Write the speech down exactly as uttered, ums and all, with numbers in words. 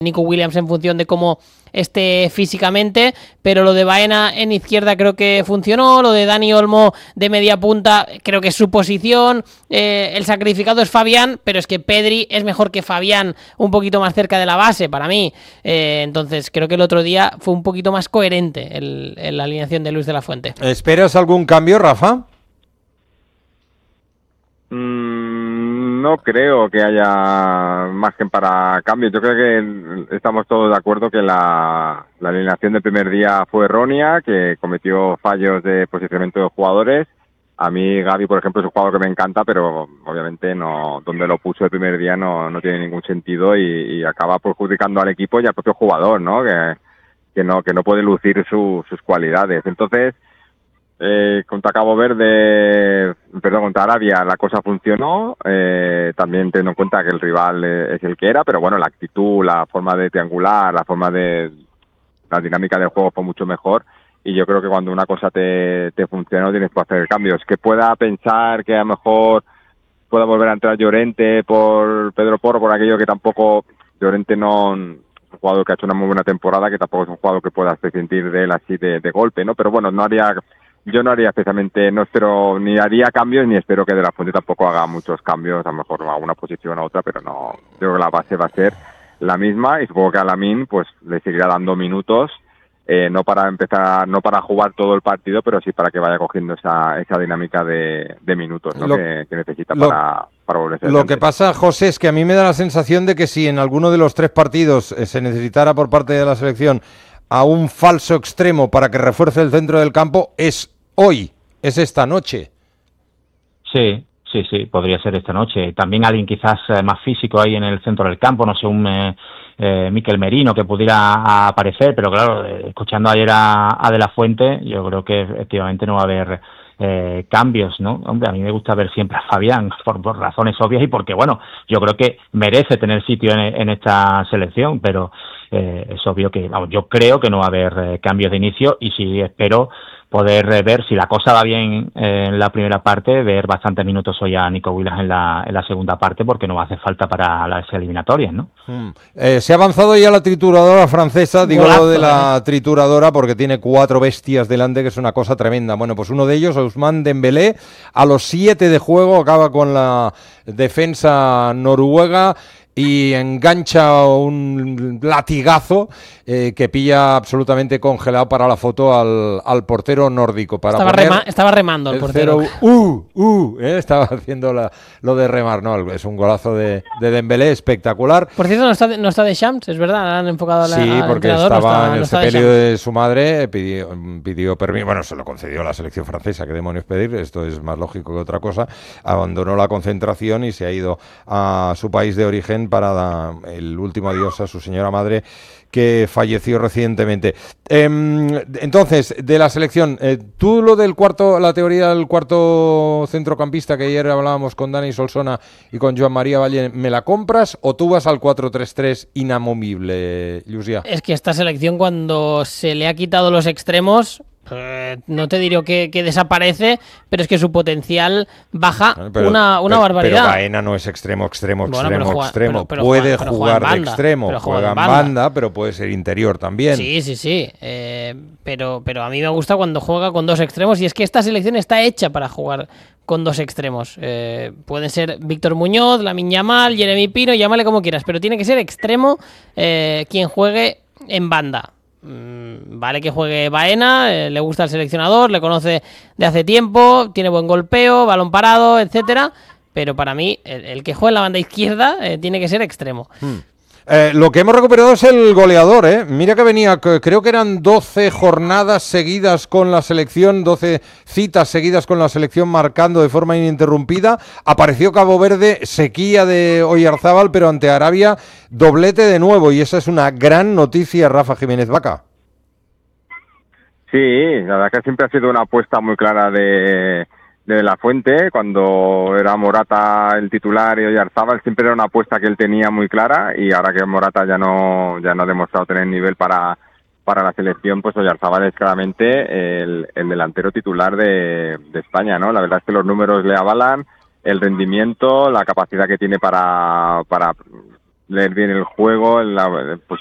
Nico Williams en función de cómo esté físicamente, pero lo de Baena en izquierda creo que funcionó, lo de Dani Olmo de media punta creo que es su posición, eh, el sacrificado es Fabián, pero es que Pedri es mejor que Fabián un poquito más cerca de la base para mí, eh, entonces creo que el otro día fue un poquito más coherente el, el, la alineación de Luis de la Fuente. ¿Esperas algún cambio, Rafa? Mm, no creo que haya margen para cambios. Yo creo que estamos todos de acuerdo que la, la alineación del primer día fue errónea, que cometió fallos de posicionamiento de jugadores. A mí Gavi, por ejemplo, es un jugador que me encanta, pero obviamente no, donde lo puso el primer día no, no tiene ningún sentido y, y acaba perjudicando al equipo y al propio jugador, ¿no? Que, que no, que no puede lucir su, sus cualidades. Entonces, Eh, contra Cabo Verde, perdón, contra Arabia la cosa funcionó, eh, también teniendo en cuenta que el rival eh, es el que era, pero bueno, la actitud, la forma de triangular, la forma de, la dinámica del juego fue mucho mejor y yo creo que cuando una cosa te, te funciona no tienes que hacer cambios. Que pueda pensar que a lo mejor pueda volver a entrar Llorente por Pedro Porro, por aquello que tampoco, Llorente no... un jugador que ha hecho una muy buena temporada, que tampoco es un jugador que puedas sentir de él así de, de golpe, ¿no? Pero bueno, no haría... Yo no haría especialmente, no espero, ni haría cambios, ni espero que De la Fuente tampoco haga muchos cambios, a lo mejor a una posición a otra, pero no, yo creo que la base va a ser la misma y supongo que a Lamine pues le seguirá dando minutos, eh, no para empezar, no para jugar todo el partido, pero sí para que vaya cogiendo esa, esa dinámica de, de minutos, ¿no? Lo, que, que necesita lo, para, para volverse Lo que pasa, José, es que a mí me da la sensación de que si en alguno de los tres partidos eh, se necesitara por parte de la selección a un falso extremo para que refuerce el centro del campo, es hoy, es esta noche. Sí, sí, sí, podría ser esta noche. También alguien quizás eh, más físico ahí en el centro del campo, no sé, un eh, eh, Mikel Merino que pudiera aparecer, pero claro, eh, escuchando ayer a, a De la Fuente, yo creo que efectivamente no va a haber eh, cambios, ¿no? Hombre, a mí me gusta ver siempre a Fabián por, por razones obvias y porque, bueno, yo creo que merece tener sitio en, en esta selección, pero eh, es obvio que, vamos, yo creo que no va a haber eh, cambios de inicio y sí espero poder eh, ver, si la cosa va bien eh, en la primera parte, ver bastantes minutos hoy a Nico Williams en la, en la segunda parte, porque no va a hacer falta para las eliminatorias, ¿no? Hmm. Eh, se ha avanzado ya la trituradora francesa, digo Golazo, lo de la eh. trituradora porque tiene cuatro bestias delante, que es una cosa tremenda. Bueno, pues uno de ellos, Ousmane Dembélé, a los siete de juego acaba con la defensa noruega y engancha un latigazo eh, que pilla absolutamente congelado para la foto al, al portero nórdico. Para estaba, poner rema, estaba remando el, el portero. Cero, uh, uh, eh, estaba haciendo la, lo de remar. No, es un golazo de, de Dembélé espectacular. Por cierto, no está, no está de Shams, es verdad, han enfocado a la, sí, al porque entrenador, estaba no está, en el no está sepelio de, de su madre, pidió, pidió permiso, bueno, se lo concedió la selección francesa, qué demonios pedir, esto es más lógico que otra cosa, abandonó la concentración y se ha ido a su país de origen para dar el último adiós a su señora madre, que falleció recientemente. Eh, entonces, de la selección, eh, tú lo del cuarto, la teoría del cuarto centrocampista que ayer hablábamos con Dani Solsona y con Joan María Valle, ¿me la compras o tú vas al cuatro tres tres inamovible, Llucia? Es que esta selección, cuando se le ha quitado los extremos, eh, no te diré que, que desaparece, pero es que su potencial baja pero, una, una pero, barbaridad. Pero Baena no es extremo, extremo, bueno, extremo, juega, extremo. Pero, pero puede juega, jugar juega de banda, extremo, juega, juega en banda. banda, pero puede ser interior también. Sí, sí, sí. Eh, pero, pero a mí me gusta cuando juega con dos extremos y es que esta selección está hecha para jugar con dos extremos. Eh, pueden ser Víctor Muñoz, Lamine Yamal, Jeremy Pino, llámale como quieras, pero tiene que ser extremo eh, quien juegue en banda. Vale que juegue Baena, eh, le gusta el seleccionador, le conoce de hace tiempo, tiene buen golpeo, balón parado, etcétera. Pero para mí, el, el que juega en la banda izquierda eh, tiene que ser extremo. Hmm. Eh, lo que hemos recuperado es el goleador, ¿eh? Mira que venía, creo que eran doce jornadas seguidas con la selección, doce citas seguidas con la selección marcando de forma ininterrumpida. Apareció Cabo Verde, sequía de Oyarzábal, pero ante Arabia, doblete de nuevo. Y esa es una gran noticia, Rafa Jiménez Vaca. Sí, la verdad que siempre ha sido una apuesta muy clara de... de La Fuente, cuando era Morata el titular y Oyarzábal, siempre era una apuesta que él tenía muy clara, y ahora que Morata ya no ya no ha demostrado tener nivel para para la selección, pues Oyarzábal es claramente el, el delantero titular de, de España, ¿no? La verdad es que los números le avalan, el rendimiento, la capacidad que tiene para para leer bien el juego, la, pues